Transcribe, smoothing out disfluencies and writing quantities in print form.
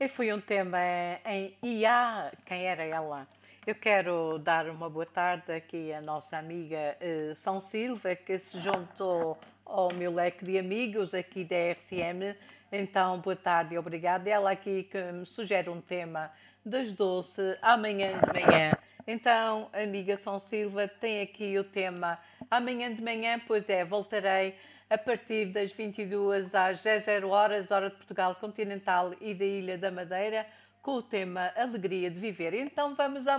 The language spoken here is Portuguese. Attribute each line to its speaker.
Speaker 1: E foi um tema em IA, quem era ela? Eu quero dar uma boa tarde aqui à nossa amiga São Silva, que se juntou ao meu leque de amigos aqui da RCM. Então, boa tarde e obrigada. Ela aqui que me sugere um tema das doce amanhã de manhã. Então, amiga São Silva, tem aqui o tema amanhã de manhã, pois é, voltarei a partir das 22 às 00 horas, hora de Portugal continental e da Ilha da Madeira, com o tema Alegria de Viver. Então vamos à